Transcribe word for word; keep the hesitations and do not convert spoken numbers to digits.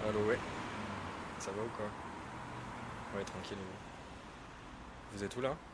Allô, ouais. Ça va ou quoi? Ouais, tranquille. Vous êtes où là?